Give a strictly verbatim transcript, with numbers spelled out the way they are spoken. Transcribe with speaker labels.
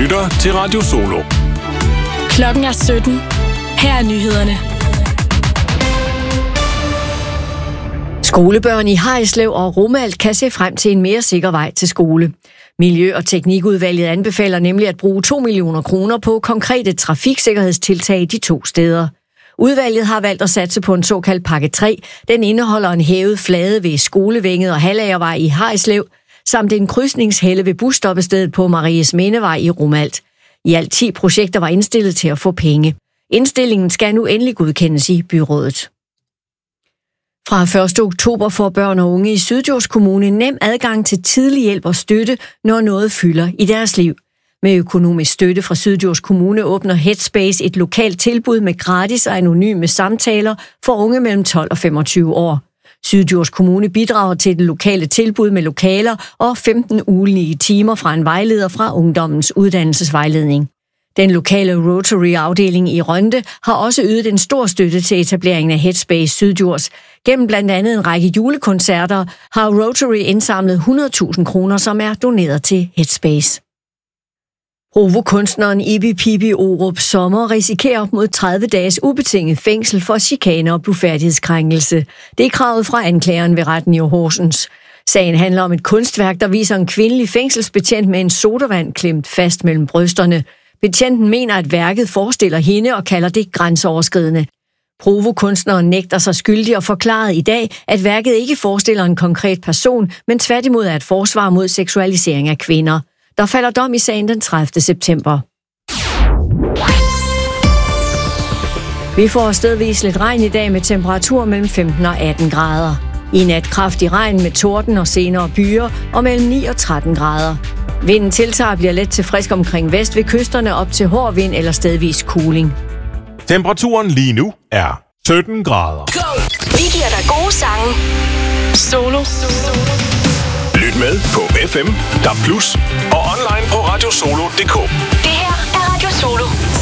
Speaker 1: lytter til Radio Solo.
Speaker 2: Klokken er sytten. Her er nyhederne.
Speaker 3: Skolebørn i Harreslev og Romalt kan se frem til en mere sikker vej til skole. Miljø- og Teknikudvalget anbefaler nemlig at bruge to millioner kroner på konkrete trafiksikkerhedstiltag de to steder. Udvalget har valgt at satse på en såkaldt pakke tre. Den indeholder en hævet flade ved Skolevænget og Hallagervej i Harreslev, samt en krydsningshelle ved busstoppestedet på Maries Mindevej i Romalt. I alt ti projekter var indstillet til at få penge. Indstillingen skal nu endelig godkendes i byrådet. Fra første oktober får børn og unge i Syddjurs Kommune nem adgang til tidlig hjælp og støtte, når noget fylder i deres liv. Med økonomisk støtte fra Syddjurs Kommune åbner Headspace et lokalt tilbud med gratis og anonyme samtaler for unge mellem tolv og femogtyve år. Syddjurs Kommune bidrager til det lokale tilbud med lokaler og femten ugenlige timer fra en vejleder fra Ungdommens Uddannelsesvejledning. Den lokale Rotary-afdeling i Rønde har også ydet en stor støtte til etableringen af Headspace Syddjurs. Gennem blandt andet en række julekoncerter har Rotary indsamlet hundrede tusind kroner, som er doneret til Headspace. Provokunstneren Ibi Pibi Orup Sommer risikerer op mod tredive dages ubetinget fængsel for chikane og blufærdighedskrænkelse. Det er kravet fra anklageren ved retten i Horsens. Sagen handler om et kunstværk, der viser en kvindelig fængselsbetjent med en sodavand klemt fast mellem brysterne. Betjenten mener, at værket forestiller hende og kalder det grænseoverskridende. Provokunstneren nægter sig skyldig og forklarede i dag, at værket ikke forestiller en konkret person, men tværtimod er et forsvar mod seksualisering af kvinder. Der falder dom i sagen den tredivte september. Vi får stedvis lidt regn i dag med temperatur mellem femten og atten grader. I nat kraftig regn med torden og senere byer og mellem ni og tretten grader. Vinden tiltager bliver let til frisk omkring vest ved kysterne op til hård vind eller stedvis kuling.
Speaker 1: Temperaturen lige nu er sytten grader.
Speaker 2: Go! Vi giver dig gode sange. Solo.
Speaker 1: Lyt med på F M, D A B plus og online på radiosolo punktum d k.
Speaker 2: Det her er Radio Solo.